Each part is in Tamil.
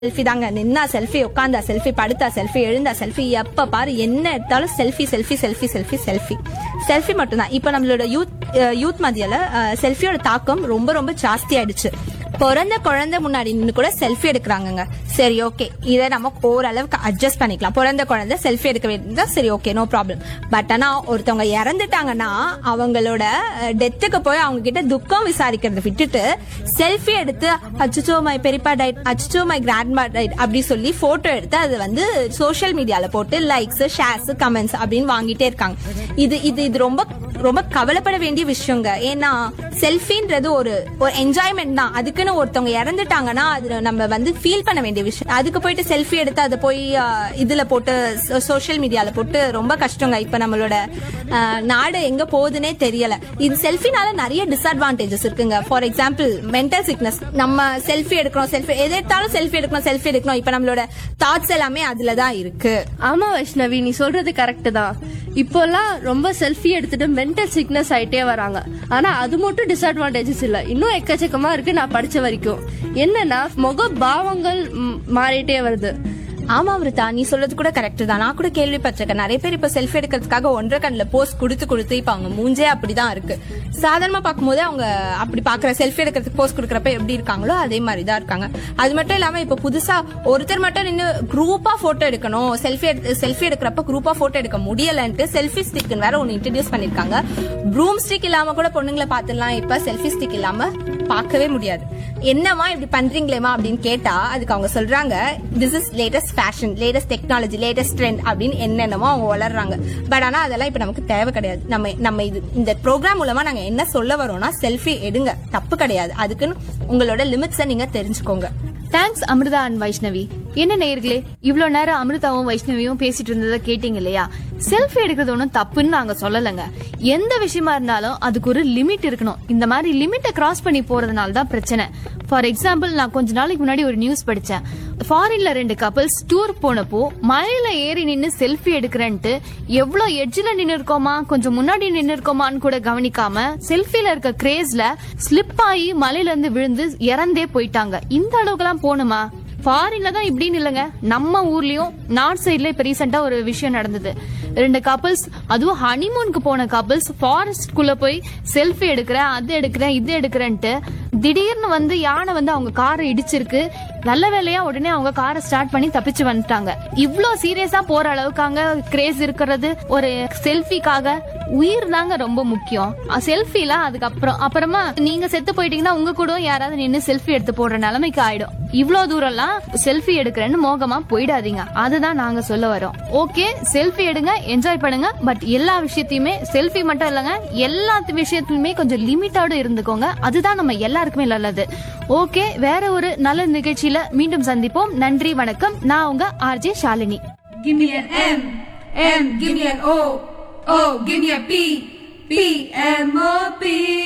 செல்ஃபி தாங்க. நின்னா செல்ஃபி, உட்காந்தா செல்ஃபி, படுத்தா செல்ஃபி, எழுந்தா செல்ஃபி, எப்ப பாரு என்ன எடுத்தாலும் selfie selfie selfie selfie selfie selfie மட்டும்தான். இப்ப நம்மளோட யூத் மத்தியில செல்ஃபியோட தாக்கம் ரொம்ப ரொம்ப ஜாஸ்தி ஆயிடுச்சு. பிறந்த குழந்தை முன்னாடி நின்று கூட செல்ஃபி எடுக்கிறாங்க. சரி, ஓகே, இதை நம்ம ஓரளவுக்கு அட்ஜஸ்ட் பண்ணிக்கலாம். பிறந்த குழந்தை செல்ஃபி எடுக்க வேண்டியதா, சரி, ஓகே, நோ ப்ராப்ளம். பட் ஆனா ஒருத்தவங்க இறந்துட்டாங்கன்னா அவங்களோட டெத்துக்கு போய் அவங்க கிட்ட துக்கம் விசாரிக்கிறத விட்டுட்டு செல்ஃபி எடுத்து அச்சோ மை பெரியப்பா டைட், அச்சோ மை கிராண்ட்மா டைட் அப்படி சொல்லி போட்டோ எடுத்து அது வந்து சோசியல் மீடியால போட்டு லைக்ஸ், ஷேர்ஸ், கமெண்ட்ஸ் அப்படின்னு வாங்கிட்டே இருக்காங்க. இது ரொம்ப ரொம்ப கவலைப்பட வேண்டிய விஷயங்க. ஏன்னா செல்ஃபின்றது ஒரு என்ஜாய்மெண்ட் தான். அதுக்குன்னு ஒருத்தவங்க இறந்துட்டாங்கன்னா அது நம்ம வந்து ஃபீல் பண்ண வேண்டிய விஷயம். அதுக்கு போயிட்டு செல்ஃபி எடுத்து அதை போய் இதுல போட்டு சோசியல் மீடியால போட்டு ரொம்ப கஷ்டங்க. இப்ப நம்மளோட நாடு எங்க போகுதுன்னே தெரியல. இது செல்ஃபினால நிறைய டிஸ்அட்வான்டேஜஸ் இருக்குங்க. For example mental sickness. நம்ம செல்ஃபி எடுக்கிறோம், செல்ஃபி எது எடுத்தாலும் செல்ஃபி எடுக்கணும். இப்ப நம்மளோட தாட்ஸ் எல்லாமே அதுலதான் இருக்கு. ஆமா வைஷ்ணவி, நீ சொல்றது கரெக்ட் தான். இப்போல்லாம் ரொம்ப செல்ஃபி எடுத்துட்டு மென்டல் சிக்னஸ் ஆயிட்டே வராங்க. ஆனா அது மட்டும் டிஸ்அட்வான்டேஜஸ் இல்ல, இன்னும் எக்கச்சக்கமா இருக்கு. நான் படிச்ச வரைக்கும் என்னன்னா முக பாவங்கள் மாறிட்டே வருது. ஆமா விருத்தா, நீ சொல்றது கூட கரெக்ட் தான். நான் கூட கேள்விப்பட்டிருக்கேன். நிறைய பேர் இப்ப செல்ஃபி எடுக்கிறதுக்காக 1.5 கண்ணுல போஸ்ட் கொடுத்து இப்ப அவங்க மூஞ்சே அப்படிதான் இருக்கு. சாதாரணமா பார்க்கும்போது அவங்க அப்படி பாக்குற செல்ஃபி எடுக்கிறதுக்கு போஸ்ட் கொடுக்கறப்ப எப்படி இருக்காங்களோ அதே மாதிரிதான் இருக்காங்க. அது மட்டும் இல்லாம இப்ப புதுசா ஒருத்தர் மட்டும் நின்று குரூப்பா போட்டோ எடுக்கணும், செல்ஃபி எடுக்கிறப்ப குரூப்பா போட்டோ எடுக்க முடியலன்ட்டு செல்ஃபி ஸ்டிக் வேற ஒன்னு இன்ட்ரடியூஸ் பண்ணிருக்காங்க. ப்ரூம் ஸ்டிக் இல்லாம கூட பொண்ணுங்களை பாத்துலாம். இப்ப செல்ஃபி ஸ்டிக் இல்லாம பார்க்கவே முடியாது. என்னமா இப்படி பண்றீங்களேமா அப்படின்னு கேட்டா அதுக்கு அவங்க சொல்றாங்க, this is latest fashion, latest technology, latest trend அப்படின்னு என்னென்னமோ அவங்க வளர்றாங்க. பட் ஆனா அதெல்லாம் இப்ப நமக்கு தேவை கிடையாது. நம்ம இந்த ப்ரோக்ராம் மூலமா நாங்க என்ன சொல்ல வரோம்னா, செல்ஃபி எடுங்க, தப்பு கிடையாது. அதுக்குன்னு உங்களோட லிமிட்ஸை நீங்க தெரிஞ்சுக்கோங்க. Thanks Amrita and Vaishnavi. என்ன நேயர்களே, இவ்வளவு நேரம் அமிர்தாவும் வைஷ்ணவியும் பேசிட்டு இருந்ததை கேட்டீங்க இல்லையா? செல்ஃபி எடுக்கிறது ஒன்றும் தப்புன்னு நாங்க சொல்லலைங்க. எந்த விஷயமா இருந்தாலும் அதுக்கு ஒரு லிமிட் இருக்கணும். இந்த மாதிரி லிமிட்டை கிராஸ் பண்ணி போறதுனால தான் பிரச்சனை. ஃபார் எக்ஸாம்பிள், நான் கொஞ்ச நாளைக்கு முன்னாடி ஒரு நியூஸ் படிச்சேன். ஃபாரின்ல 2 கப்பல்ஸ் டூர் போனப்போ மலையில ஏறி நின்னு செல்ஃபி எடுக்கிறேன்ட்டு எவ்வளவு எட்ஜில நின்று இருக்கோமா, கொஞ்சம் முன்னாடி நின்று இருக்கோமான்னு கூட கவனிக்காம செல்ஃபில இருக்க கிரேஸ்ல ஸ்லிப் ஆகி மலையில இருந்து விழுந்து இறந்தே போயிட்டாங்க. இந்த அளவுக்குலாம் போணுமா? ஃபாரின்ல தான் இப்படின்னு இல்லங்க, நம்ம ஊர்லயும் நார்த் சைட்ல இப்ப ரீசெண்டா ஒரு விஷயம் நடந்தது. 2 கப்பல்ஸ், அதுவும் ஹனிமூனுக்கு போன கப்பல்ஸ், ஃபாரஸ்ட் குள்ள போய் செல்ஃபி எடுக்கிறேன், அது எடுக்கிறேன், இது எடுக்கிறேன்ட்டு திடீர்னு வந்து யானை வந்து அவங்க காரை இடிச்சிருக்கு. நல்ல வேலையா உடனே அவங்க காரை ஸ்டார்ட் பண்ணி தப்பிச்சு வந்துட்டாங்க. இவ்ளோ சீரியஸா போற அளவுக்காங்க கிரேஸ் இருக்கிறது ஒரு செல்ஃபிக்காக. உயிர் தாங்க ரொம்ப முக்கியம். செல்ஃபில அப்புறமா நீங்க செத்து போயிட்டீங்கன்னா உங்க கூட யாராவது நின்று செல்ஃபி எடுத்து போடுற நிலைமைக்கு ஆயிடும். இவ்ளோ தூரம்லாம் செல்ஃபி எடுக்கிறேன்னு மோகமா போயிடாதீங்க. அதுதான் நாங்க சொல்ல வரோம். ஓகே, செல்ஃபி எடுங்க, என்ஜாய் பண்ணுங்க. பட் எல்லா விஷயத்தையுமே, செல்ஃபி மட்டும் இல்லங்க, எல்லா விஷயத்திலுமே கொஞ்சம் லிமிட்டோட இருந்துக்கோங்க. அதுதான் நம்ம எல்லாருக்குமே நல்லது. ஓகே, வேற ஒரு நல்ல நிகழ்ச்சியில மீண்டும் சந்திப்போம். நன்றி, வணக்கம். நான் உங்க RJ Shalini. Give me an M, M, give me an O, O, give me a P, P, MOP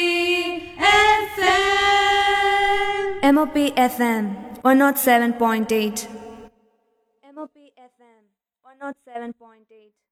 FM. MOP FM 107.8. MOP FM 107.8.